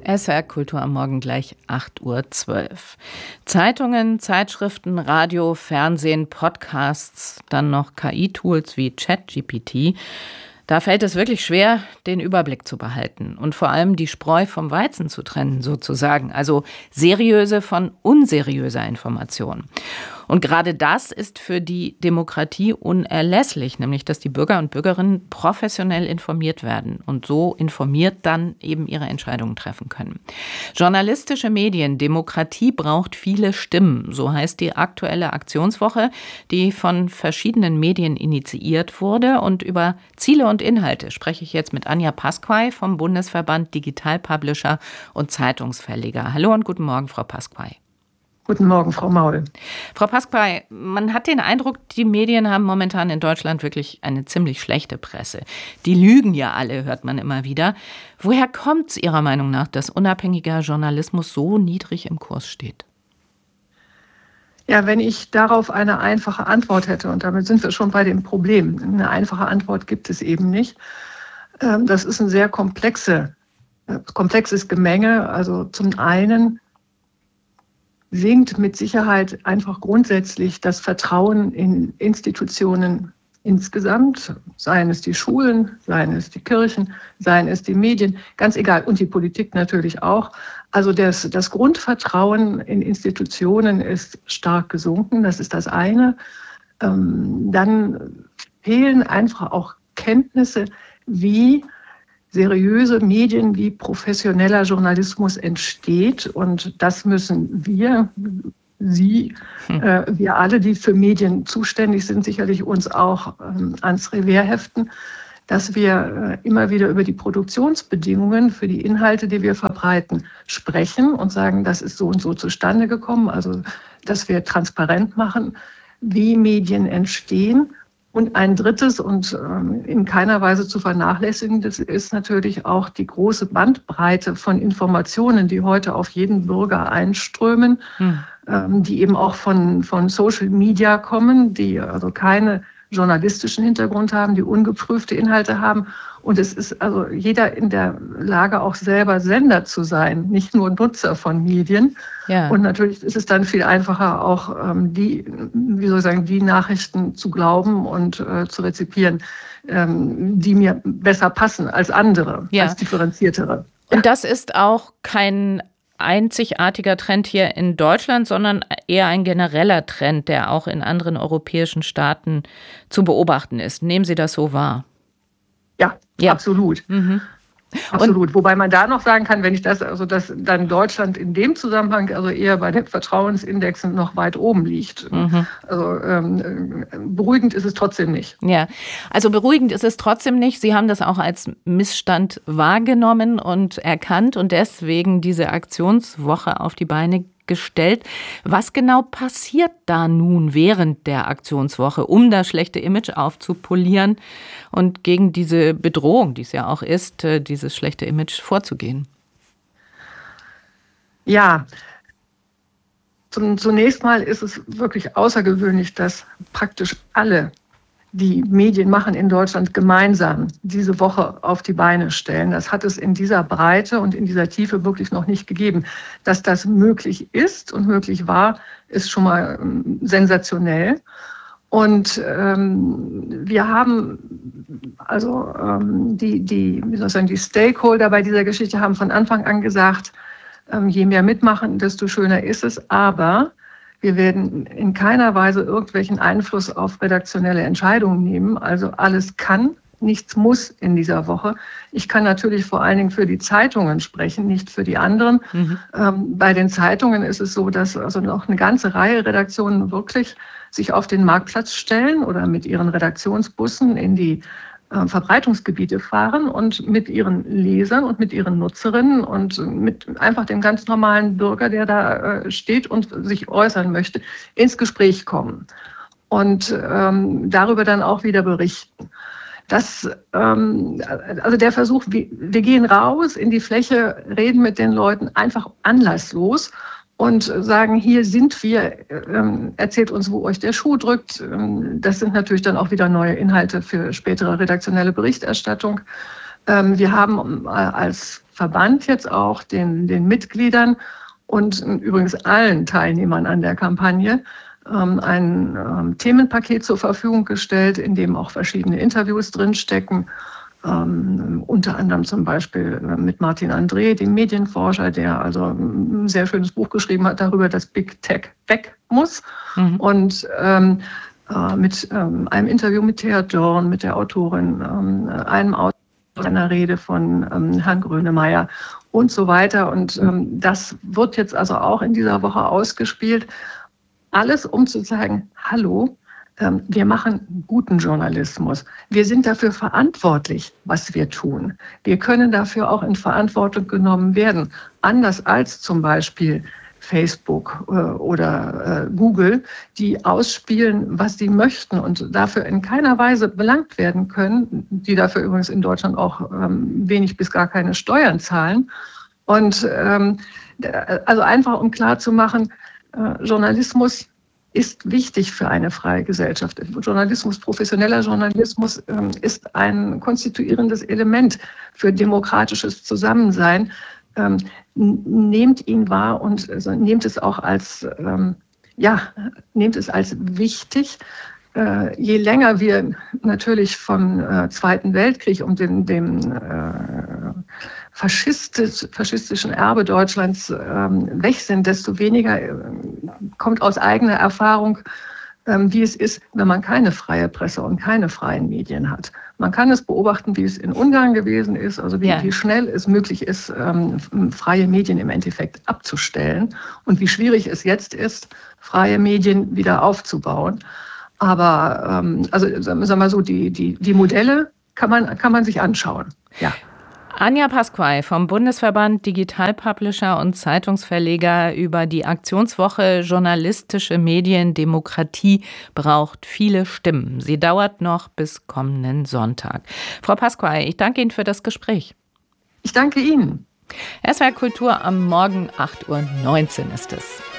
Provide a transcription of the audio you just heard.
SWR Kultur am Morgen gleich 8:12 Uhr. Zeitungen, Zeitschriften, Radio, Fernsehen, Podcasts, dann noch KI-Tools wie ChatGPT. Da fällt es wirklich schwer, den Überblick zu behalten und vor allem die Spreu vom Weizen zu trennen, sozusagen. Also seriöse von unseriöser Information. Und gerade das ist für die Demokratie unerlässlich, nämlich dass die Bürger und Bürgerinnen professionell informiert werden und so informiert dann eben ihre Entscheidungen treffen können. Journalistische Medien, Demokratie braucht viele Stimmen, so heißt die aktuelle Aktionswoche, die von verschiedenen Medien initiiert wurde. Und über Ziele und Inhalte spreche ich jetzt mit Anja Pasquay vom Bundesverband Digital Publisher und Zeitungsverleger. Hallo und guten Morgen, Frau Pasquay. Guten Morgen, Frau Maul. Frau Pasquay, man hat den Eindruck, die Medien haben momentan in Deutschland wirklich eine ziemlich schlechte Presse. Die lügen ja alle, hört man immer wieder. Woher kommt es Ihrer Meinung nach, dass unabhängiger Journalismus so niedrig im Kurs steht? Ja, wenn ich darauf eine einfache Antwort hätte, und damit sind wir schon bei dem Problem. Eine einfache Antwort gibt es eben nicht. Das ist ein sehr komplexes Gemenge. Also zum einen sinkt mit Sicherheit einfach grundsätzlich das Vertrauen in Institutionen insgesamt, seien es die Schulen, seien es die Kirchen, seien es die Medien, ganz egal, und die Politik natürlich auch. Also das Grundvertrauen in Institutionen ist stark gesunken, das ist das eine. Dann fehlen einfach auch Kenntnisse, wie seriöse Medien, wie professioneller Journalismus entsteht. Und das müssen wir, Sie, wir alle, die für Medien zuständig sind, sicherlich uns auch ans Revier heften, dass wir immer wieder über die Produktionsbedingungen für die Inhalte, die wir verbreiten, sprechen und sagen, das ist so und so zustande gekommen. Also, dass wir transparent machen, wie Medien entstehen. Und ein drittes und in keiner Weise zu vernachlässigendes ist natürlich auch die große Bandbreite von Informationen, die heute auf jeden Bürger einströmen, die eben auch von Social Media kommen, die also keine journalistischen Hintergrund haben, die ungeprüfte Inhalte haben. Und es ist also jeder in der Lage, auch selber Sender zu sein, nicht nur Nutzer von Medien. Ja. Und natürlich ist es dann viel einfacher, auch die Nachrichten zu glauben und zu rezipieren, die mir besser passen als andere, als differenziertere. Und das ist auch kein einzigartiger Trend hier in Deutschland, sondern eher ein genereller Trend, der auch in anderen europäischen Staaten zu beobachten ist. Nehmen Sie das so wahr? Ja. Absolut. Mhm. Absolut. Wobei man da noch sagen kann, dass dann Deutschland in dem Zusammenhang also eher bei den Vertrauensindexen noch weit oben liegt. Mhm. Also beruhigend ist es trotzdem nicht. Ja, also beruhigend ist es trotzdem nicht. Sie haben das auch als Missstand wahrgenommen und erkannt und deswegen diese Aktionswoche auf die Beine gestellt. Was genau passiert da nun während der Aktionswoche, um das schlechte Image aufzupolieren und gegen diese Bedrohung, die es ja auch ist, dieses schlechte Image vorzugehen? Ja, zunächst mal ist es wirklich außergewöhnlich, dass praktisch alle, die Medien machen in Deutschland, gemeinsam diese Woche auf die Beine stellen. Das hat es in dieser Breite und in dieser Tiefe wirklich noch nicht gegeben. Dass das möglich ist und möglich war, ist schon mal sensationell. Und wir haben also die Stakeholder bei dieser Geschichte haben von Anfang an gesagt, je mehr mitmachen, desto schöner ist es. Aber wir werden in keiner Weise irgendwelchen Einfluss auf redaktionelle Entscheidungen nehmen. Also alles kann, nichts muss in dieser Woche. Ich kann natürlich vor allen Dingen für die Zeitungen sprechen, nicht für die anderen. Mhm. Bei den Zeitungen ist es so, dass also noch eine ganze Reihe Redaktionen wirklich sich auf den Marktplatz stellen oder mit ihren Redaktionsbussen in die Verbreitungsgebiete fahren und mit ihren Lesern und mit ihren Nutzerinnen und mit einfach dem ganz normalen Bürger, der da steht und sich äußern möchte, ins Gespräch kommen und darüber dann auch wieder berichten. Also der Versuch, wir gehen raus in die Fläche, reden mit den Leuten einfach anlasslos und sagen, hier sind wir, erzählt uns, wo euch der Schuh drückt. Das sind natürlich dann auch wieder neue Inhalte für spätere redaktionelle Berichterstattung. Wir haben als Verband jetzt auch den Mitgliedern und übrigens allen Teilnehmern an der Kampagne ein Themenpaket zur Verfügung gestellt, in dem auch verschiedene Interviews drinstecken. Unter anderem zum Beispiel mit Martin André, dem Medienforscher, der also ein sehr schönes Buch geschrieben hat darüber, dass Big Tech weg muss. Und mit einem Interview mit Thea Dorn, mit der Autorin, einem Autor einer Rede von Herrn Grönemeyer und so weiter. Und das wird jetzt also auch in dieser Woche ausgespielt. Alles, um zu sagen, hallo, wir machen guten Journalismus. Wir sind dafür verantwortlich, was wir tun. Wir können dafür auch in Verantwortung genommen werden. Anders als zum Beispiel Facebook oder Google, die ausspielen, was sie möchten und dafür in keiner Weise belangt werden können, die dafür übrigens in Deutschland auch wenig bis gar keine Steuern zahlen. Und also einfach, um klarzumachen, Journalismus ist wichtig für eine freie Gesellschaft. Journalismus, professioneller Journalismus ist ein konstituierendes Element für demokratisches Zusammensein. Nehmt ihn wahr und nehmt es auch als, nehmt es als wichtig. Je länger wir natürlich vom Zweiten Weltkrieg und dem faschistischen Erbe Deutschlands weg sind, desto weniger kommt aus eigener Erfahrung, wie es ist, wenn man keine freie Presse und keine freien Medien hat. Man kann es beobachten, wie es in Ungarn gewesen ist, also wie schnell es möglich ist, freie Medien im Endeffekt abzustellen und wie schwierig es jetzt ist, freie Medien wieder aufzubauen. Aber also sagen wir mal so, die Modelle kann man sich anschauen. Ja. Anja Pasqual vom Bundesverband Digital Publisher und Zeitungsverleger über die Aktionswoche Journalistische Mediendemokratie braucht viele Stimmen. Sie dauert noch bis kommenden Sonntag. Frau Pasqual, ich danke Ihnen für das Gespräch. Ich danke Ihnen. SWR Kultur am Morgen 8:19 Uhr ist es.